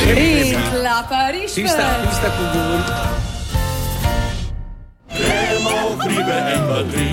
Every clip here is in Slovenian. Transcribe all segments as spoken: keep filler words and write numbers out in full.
Rinkla pa rišpe. Tista, tista, ko govori. Gremo v hribe en, dva, tri.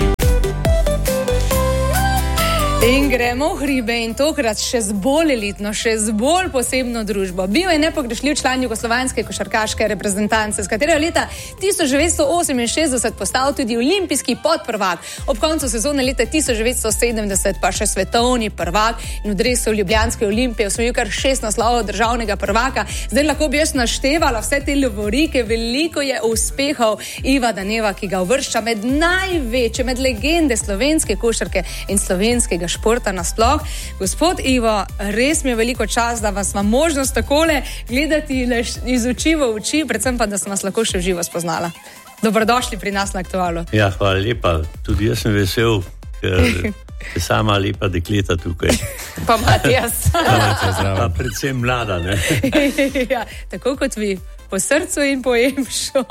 In gremo v hribe in tokrat še z bolj elitno, še z bolj posebno družbo. Bil je nepogrešljiv član jugoslovanske košarkaške reprezentance, s katero je leta tisoč devetsto oseminšestdeset postal tudi olimpijski podprvak. Ob koncu sezone leta tisoč devetsto sedemdeset pa še svetovni prvak in v dresu ljubljanske Olimpije osvojil kar šest naslovov državnega prvaka. Zdaj lahko bi jaz naštevala vse te lovorike, veliko je uspehov Iva Daneva, ki ga uvršča med največje, med legende slovenske košarke in slovenskega športa nasploh. Gospod Ivo, res mi je veliko čas, da vas ima možnost takole gledati iz oči v oči, predvsem pa, da sem vas lahko še živo spoznala. Dobrodošli pri nas na Aktualu. Ja, hvala lepa. Tudi jaz sem vesel, ker je sama lepa dekleta tukaj. Pa Matijas. Pa predvsem mlada, ne? Ja, tako kot vi, po srcu in po emšu.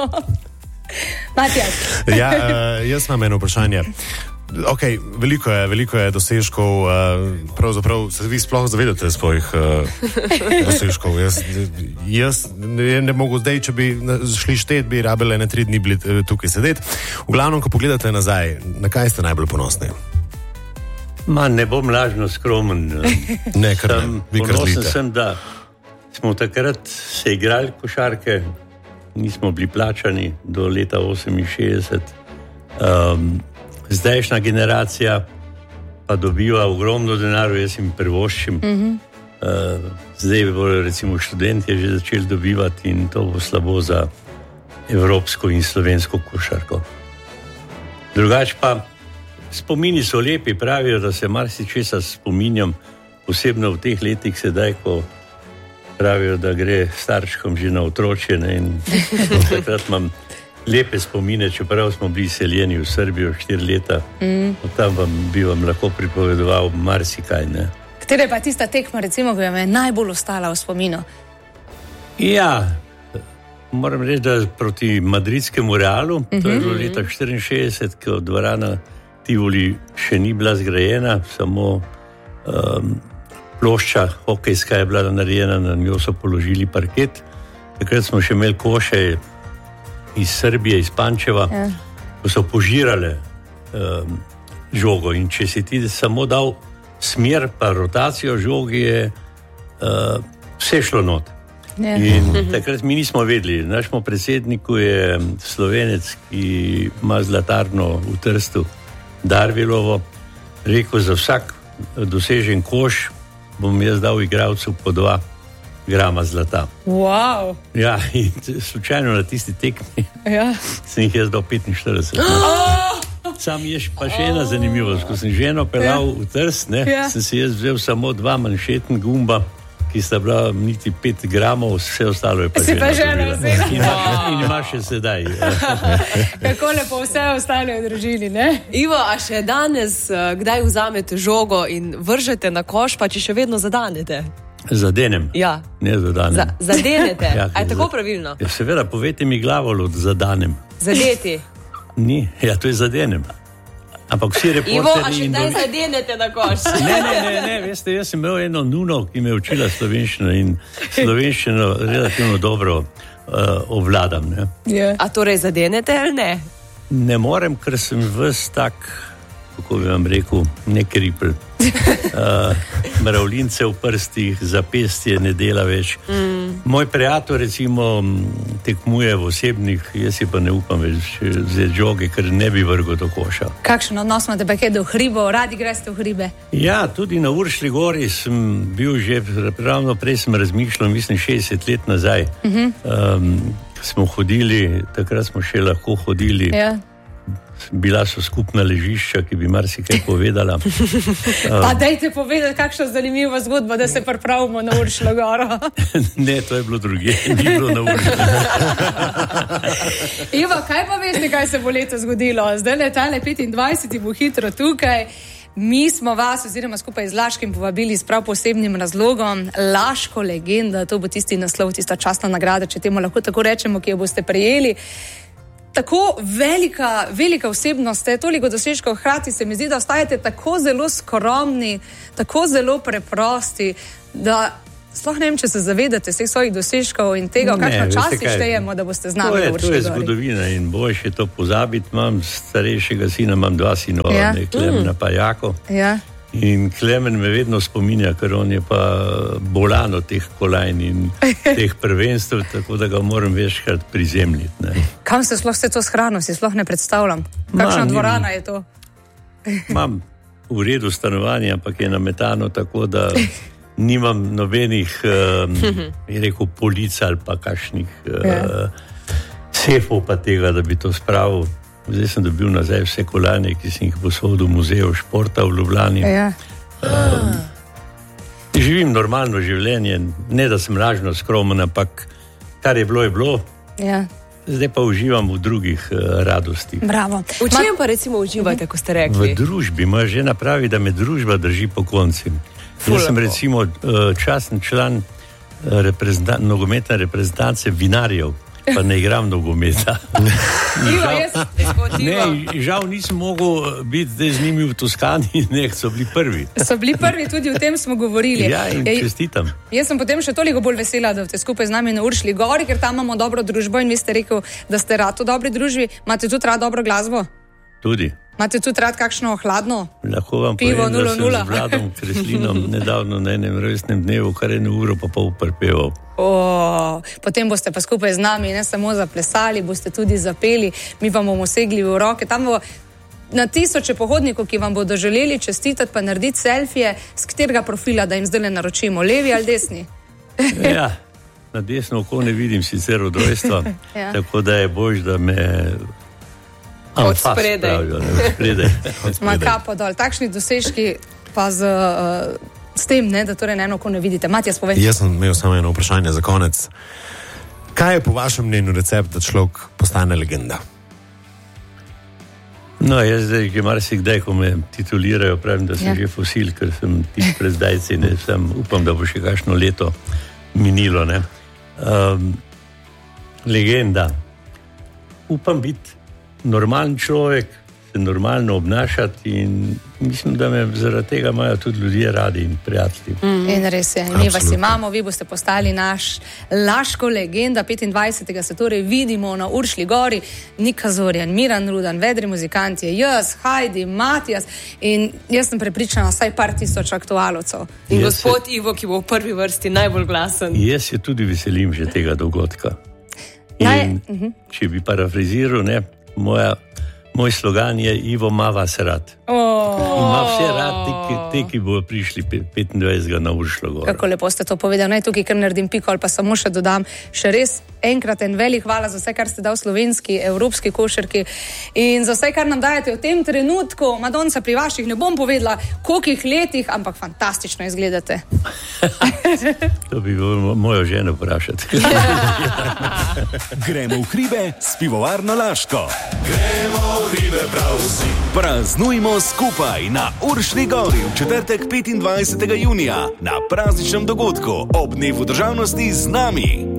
Matijas. Ja, uh, jaz imam eno vprašanje. Ok, veliko je, veliko je dosežkov, uh, pravzaprav se vi sploh zavedate svojih uh, dosežkov. Jaz, jaz ne, ne mogu zdaj, če bi šli štet, bi rabili ne tri dni bili tukaj sedeti. V glavnem, ko pogledate nazaj, na kaj ste najbolj ponosni? Ma, ne bom lažno skromen. Ne, kar ne, vi kar zlite. Ponosen sem, da smo takrat se igrali košarke, nismo bili plačani do leta oseminšestdeset. Um, Zdajšnja generacija pa dobiva ogromno denarja, jaz jim privoščim. Mm-hmm. Uh, zdaj bodo recimo študentje že začeli dobivati in to bo slabo za evropsko in slovensko košarko. Drugače pa spomini so lepi, pravijo, da se marsičesa spominjam, posebno v teh letih sedaj, ko pravijo, da gre starčkom že na otročje, ne, in takrat imam lepe spomine, čeprav smo bili seljeni v Srbijo štiri leta. Mm. Tam vam, bi vam lahko pripovedoval marsikaj, ne. Katera je pa tista tekma, recimo, ki vam je najbolj ostala v spominu? Ja, moram reči, da proti madridskemu Realu, mm-hmm. to je bilo leta štiriinšestdeset, ko dvorana Tivoli še ni bila zgrajena, samo um, plošča hokejska je bila narejena, na njo so položili parket. Takrat smo še imeli koše iz Srbije, iz Pančeva, ja. Ko so požirale um, žogo in če si ti samo dal smer pa rotacijo žogi, je uh, vse šlo not. Ja. In takrat mi nismo vedeli. Našemu predsedniku je Slovenec, ki ima zlatarno v Trstu, Darvilovo, rekel, za vsak dosežen koš bom jaz dal igralcu po dva grama zlata. Wow. Ja, in slučajno na tisti tekmi ja. Sem jih jaz dal petinštirideset. Oh! Sam je pa še ena zanimivost. Ko sem ženo pelal ja. v Trst, ne, ja. sem si jaz vzel samo dva manšetna gumba, ki sta bila niti pet gramov, vse ostalo je pa si žena. Si pa žena vzela. In, wow. in ima še sedaj. Kako lepo vse ostalo je v družini, ne? Ivo, a še danes, kdaj vzamete žogo in vržete na koš, pa če še vedno zadanete? Zadenem. Ja. Ne zadanem. Za, zadenete. Ja, a je tako za, pravilno? Ja, seveda, povejte mi glavolud, zadanem. Zadeti. Ni, ja, to je zadenem. Ampak vsi reporteri... Ivo, a še kdaj zadenete na koš? Ne, ne, ne, ne, veste, jaz sem imel eno nuno, ki me je učila slovenščino in slovenščino relativno dobro uh, obvladam, ne. Yeah. A torej zadenete ali ne? Ne morem, ker sem ves tak, kako bi vam rekel, ne kripl. Uh, mravljince v prstih, zapestje ne dela več. Mm. Moj prijatelj recimo tekmuje v osebnih, jaz si pa ne upam več vzeti žoge, ker ne bi vrgel do koša. Kakšen odnos imate pa kaj do hribov? Radi greste v hribe? Ja, tudi na Uršlji gori sem bil že, ravno prej sem razmišljal, mislim šestdeset let nazaj. Mm-hmm. Um, smo hodili, takrat smo še lahko hodili. Ja. Bila so skupna ležišča, ki bi marsikaj povedala. Pa dajte povedati, kakšna zanimiva zgodba, da se pripravimo na Uršljo goro. Ne, to je bilo druge, ni bilo na Uršljo. Ivo, kaj pa veste, kaj se bo leto zgodilo? Zdaj letale petindvajseti bo hitro tukaj. Mi smo vas, oziroma skupaj z Laškim, povabili s prav posebnim razlogom. Laško legenda, to bo tisti naslov, tista častna nagrada, če temu lahko tako rečemo, ki jo boste prejeli. Tako velika, velika osebnost, ste toliko dosežkov, hkrati se mi zdi, da ostajate tako zelo skromni, tako zelo preprosti, da sploh ne vem, če se zavedate vseh svojih dosežkov in tega, v kakšno časti štejemo, da boste znali to je, govoriti. To je zgodovina in boljše je to pozabiti. Imam starejšega sina, imam dva sinova, Ja. ne, Klemena Mm. pa Jako. Ja. In Klemen me vedno spominja, ker on je pa bolan od teh kolajn in teh prvenstv, tako da ga moram večkrat prizemljiti. Ne. Kam se sploh vse to shrano, si sploh ne predstavljam. Kakšna Ma, ni- dvorana je to? Imam v redu stanovanje, ampak je nametano tako, da nimam nobenih, um, je rekel, polic ali pa kakšnih uh, Ja. sefov pa tega, da bi to spravil. Zdaj sem dobil nazaj vse kolajne, ki sem jih posodil v muzeju športa v Ljubljani. Ja. Živim normalno življenje, ne da sem lažno skromen, ampak kar je bilo, je bilo. Ja. Zdaj pa uživam v drugih uh, radostih. Bravo. V čem pa recimo uživate, ko ste rekli? V družbi, moja žena pravi, da me družba drži po konci. Jaz sem lepo. recimo uh, časten član uh, reprezentan nogometne reprezentance vinarjev, pa ne igram nogometa. Ivo, jaz, gospod Ivo. Ne, žal nisem mogel biti zdaj z njimi v Toskani, ne, so bili prvi. So bili prvi, tudi o tem smo govorili. Ja, in Ej, čestitam. Jaz sem potem še toliko bolj vesela, da ste skupaj z nami na Uršli gori, ker tam imamo dobro družbo in vi ste rekel, da ste rad v dobri družbi. Imate tudi rad dobro glasbo? Tudi. Imate tudi rad kakšno hladno? Lahko vam Pivo povem, da nula sem nula. z Vladom Kreslinom nedavno na enem rojstnem dnevu, kar eno uro pa pol prepeval. O, potem boste pa skupaj z nami ne samo zaplesali, boste tudi zapeli, mi vam bomo segli v roke. Tam bo na tisoče pohodnikov, ki vam bodo želeli čestitati pa narediti selfije, z katerega profila, da jim zdaj ne naročimo, levi ali desni. Ja, na desno oko ne vidim sicer od rojstva, Ja. tako da je bož, da me Od anfas spredaj. pravijo, ne, od spredaj. Ma kapo dol, takšni dosežki pa z, uh, s tem, ne, da torej na eno oko ne vidite. Matijas, povej. Jaz sem imel samo eno vprašanje za konec. Kaj je po vašem mnenju recept, da človek postane legenda? No, jaz zdaj, ki marsikdaj, ko me titulirajo, pravim, da sem Ja. ja. že fosil, ker sem tip prezdajci, ne, sem, upam, da bo še kakšno leto minilo, ne. Um, legenda. Upam biti normalen človek, se normalno obnašati in mislim, da me zaradi tega imajo tudi ljudje radi in prijatelji. Mm. In res je, mi vas Absolutno. imamo, vi boste postali naš Laško legenda. petindvajsetega se torej vidimo na Uršli gori. Nika Zorjan, Miran Rudan, vedri muzikanti, jaz, Hajdi, Matijas in jaz sem prepričana, vsaj par tisoč aktualovcev. In Jaz se- gospod Ivo, ki bo v prvi vrsti najbolj glasen. Jaz se tudi veselim že tega dogodka. In Naj- če bi parafraziral, ne, moja, moj slogan je Ivo ima vas rad. Oh, Ima vse rad, te, ki- te, ki bodo prišli pe- petindvajsetega na Uršlo gor. kako lepo ste to povedali. Naj tukaj kar naredim piko ali pa samo še dodam. Še res enkrat en velik hvala za vse, kar ste dal slovenski, evropski košarki in za vse, kar nam dajete v tem trenutku. Madonca, pri vaših ne bom povedala, kolikih letih, ampak fantastično izgledate. To bi bilo mojo ženo vprašati. Gremo v hribe s pivovarno Laško. Gremo v hribe prav vsi. Praznujmo skupaj na Uršli gori v četrtek petindvajsetega junija na prazničnem dogodku ob dnevu državnosti z nami.